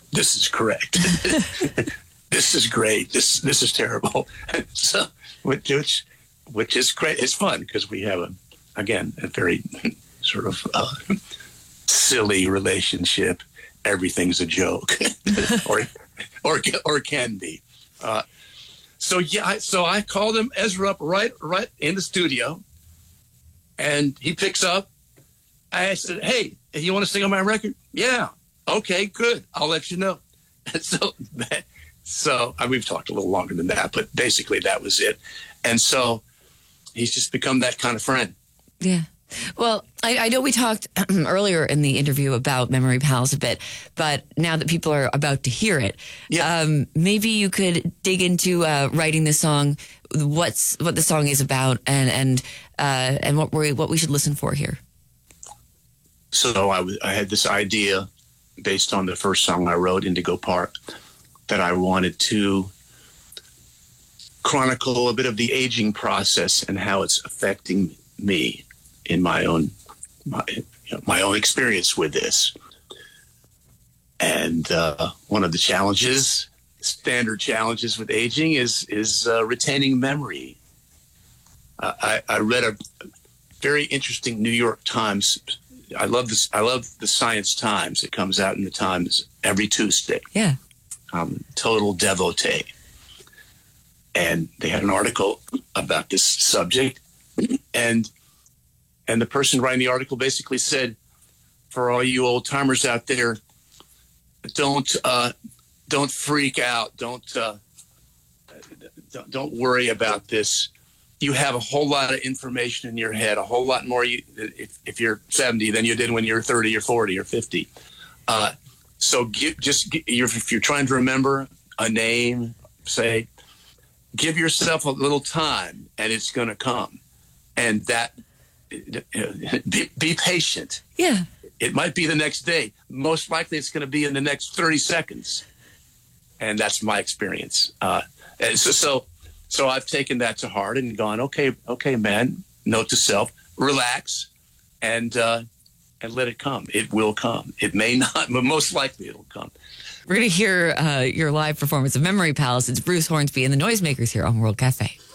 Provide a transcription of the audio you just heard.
this is correct. This is great. This is terrible. So, which is great. It's fun because we have a very sort of silly relationship. Everything's a joke, or can be. So I called him Ezra up right in the studio, and he picks up. I said, "Hey, you want to sing on my record?" "Yeah." "Okay, good. I'll let you know." And so we've talked a little longer than that, but basically that was it. And so he's just become that kind of friend. Yeah. Well, I know we talked earlier in the interview about Memory Pals a bit, but now that people are about to hear it, maybe you could dig into writing the song, what the song is about, and what we should listen for here. So I had this idea based on the first song I wrote, Indigo Park, that I wanted to chronicle a bit of the aging process and how it's affecting me in my own experience with this. And one of the standard challenges with aging is retaining memory. I read a very interesting New York Times. I love the Science Times. It comes out in the Times every Tuesday. Yeah. Total devotee. And they had an article about this subject, and the person writing the article basically said, for all you old timers out there, don't freak out. Don't worry about this. You have a whole lot of information in your head, a whole lot more if you're 70 than you did when you're 30 or 40 or 50. So if you're trying to remember a name, say, give yourself a little time, and it's going to come. And that, be patient. Yeah. It might be the next day. Most likely it's going to be in the next 30 seconds. And that's my experience. And so I've taken that to heart and gone, okay, man, note to self, relax, and let it come. It will come. It may not, but most likely it'll come. We're going to hear your live performance of Memory Palace. It's Bruce Hornsby and the Noisemakers here on World Cafe.